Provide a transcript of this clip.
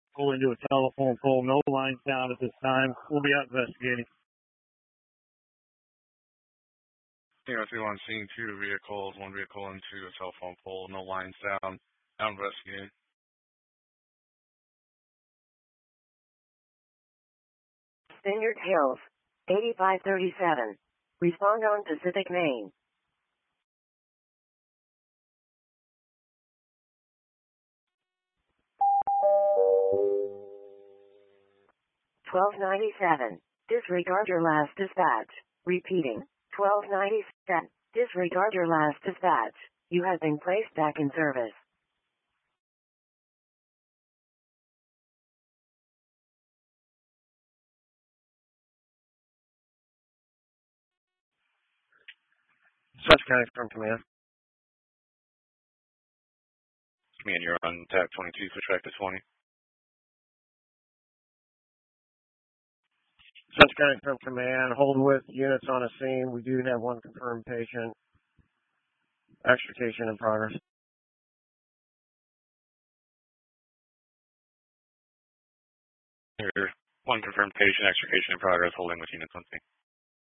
Pull into a telephone pole. No line sound at this time. We'll be out investigating. Yeah, 3-1 seeing 2 vehicles, 1 vehicle into a telephone pole, no line sound. Now investigating. Vineyard Hills, 8537. Respond on Pacific Main. 1297. Disregard your last dispatch. Repeating. 1297. Disregard your last dispatch. You have been placed back in service. Such County from command. Command, you're on TAC 22, switch back to 20. Such County from command. Hold with units on a scene. We do have 1 confirmed patient. Extrication in progress. Here, 1 confirmed patient, extrication in progress, holding with units on scene.